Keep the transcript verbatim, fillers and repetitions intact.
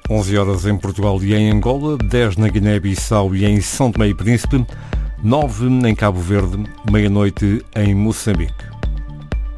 onze horas em Portugal e em Angola, dez na Guiné-Bissau e em São Tomé e Príncipe, nove em Cabo Verde, meia-noite em Moçambique.